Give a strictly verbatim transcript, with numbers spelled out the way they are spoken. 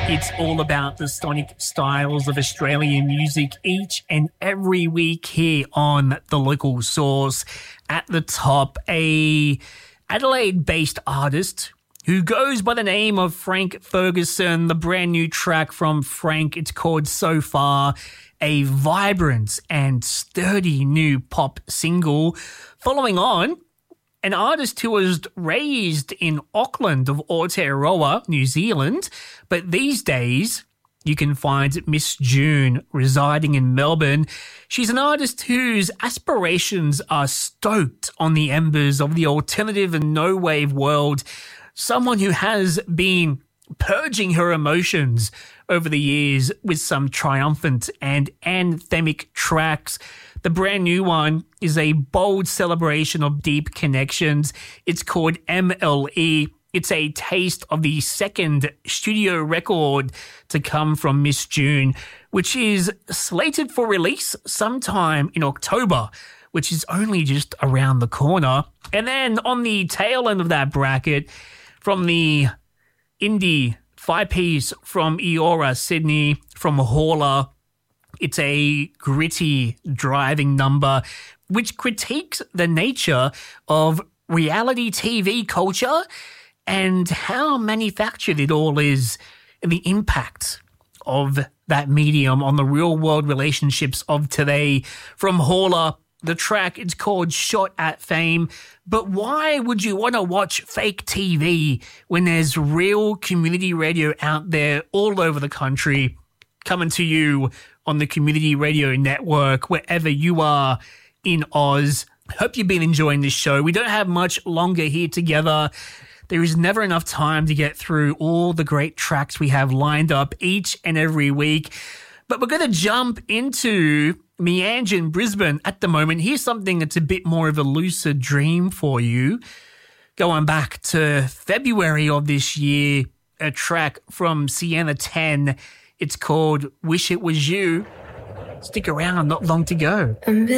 It's all about the sonic styles of Australian music each and every week here on The Local Source. At the top, a Adelaide-based artist who goes by the name of Frank Ferguson. The brand new track from Frank, it's called So Far, a vibrant and sturdy new pop single. Following on, an artist who was raised in Auckland of Aotearoa, New Zealand, but these days you can find Miss June residing in Melbourne. She's an artist whose aspirations are stoked on the embers of the alternative and no-wave world, someone who has been purging her emotions over the years with some triumphant and anthemic tracks. The brand new one is a bold celebration of deep connections. It's called M L E. It's a taste of the second studio record to come from Miss June, which is slated for release sometime in October, which is only just around the corner. And then on the tail end of that bracket, from the indie five-piece from Eora, Sydney, from Hauler, it's a gritty, driving number which critiques the nature of reality T V culture and how manufactured it all is, and the impact of that medium on the real-world relationships of today. From Hauler, the track is called Shot at Fame. But why would you want to watch fake T V when there's real community radio out there all over the country coming to you on the Community Radio Network, wherever you are in Oz? Hope you've been enjoying this show. We don't have much longer here together. There is never enough time to get through all the great tracks we have lined up each and every week. But we're going to jump into Meanjin Brisbane at the moment. Here's something that's a bit more of a lucid dream for you. Going back to February of this year, a track from Sienna ten. It's called Wish It Was You. Stick around, not long to go.